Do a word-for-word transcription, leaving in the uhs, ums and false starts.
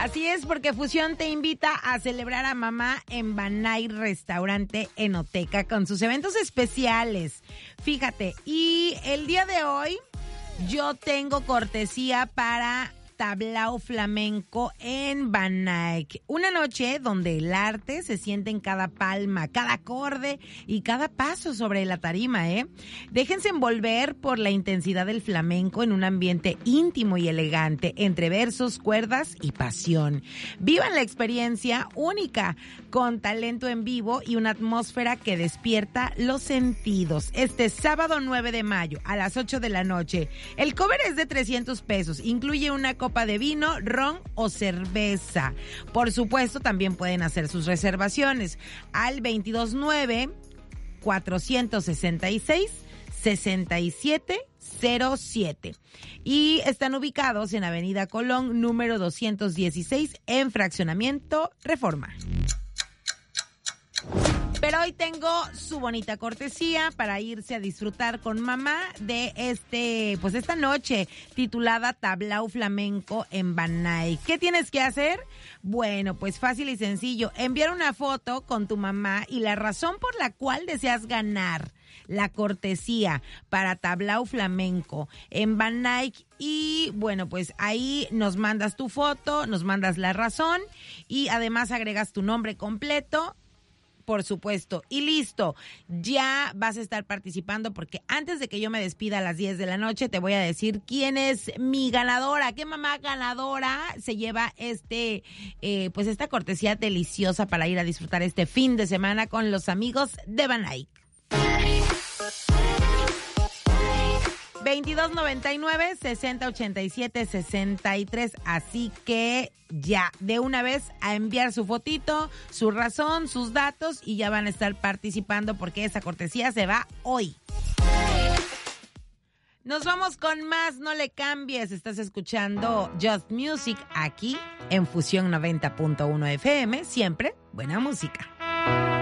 Así es, porque Fusión te invita a celebrar a mamá en Banay Restaurante Enoteca con sus eventos especiales. Fíjate, y el día de hoy yo tengo cortesía para Tablao Flamenco en Banay. Una noche donde el arte se siente en cada palma, cada acorde y cada paso sobre la tarima, ¿eh? Déjense envolver por la intensidad del flamenco en un ambiente íntimo y elegante, entre versos, cuerdas y pasión. Vivan la experiencia única, con talento en vivo y una atmósfera que despierta los sentidos. Este sábado nueve de mayo a las ocho de la noche. El cover es de trescientos pesos. Incluye una copa de vino, ron o cerveza. Por supuesto, también pueden hacer sus reservaciones al veintidós nueve, cuatrocientos sesenta y seis, sesenta y siete cero siete. Y están ubicados en Avenida Colón, número doscientos dieciséis, en Fraccionamiento Reforma. Pero hoy tengo su bonita cortesía para irse a disfrutar con mamá de este, pues esta noche titulada Tablao Flamenco en Banay. ¿Qué tienes que hacer? Bueno, pues fácil y sencillo, enviar una foto con tu mamá y la razón por la cual deseas ganar la cortesía para Tablao Flamenco en Banay. Y bueno, pues ahí nos mandas tu foto, nos mandas la razón y además agregas tu nombre completo, por supuesto, y listo, ya vas a estar participando, porque antes de que yo me despida a las diez de la noche te voy a decir quién es mi ganadora, qué mamá ganadora se lleva este, eh, pues esta cortesía deliciosa para ir a disfrutar este fin de semana con los amigos de Banay. veintidós noventa y nueve, sesenta ochenta y siete, sesenta y tres. Así que ya, de una vez a enviar su fotito, su razón, sus datos y ya van a estar participando porque esa cortesía se va hoy. Nos vamos con más, no le cambies. Estás escuchando Just Music aquí en Fusión noventa punto uno F M. Siempre buena música.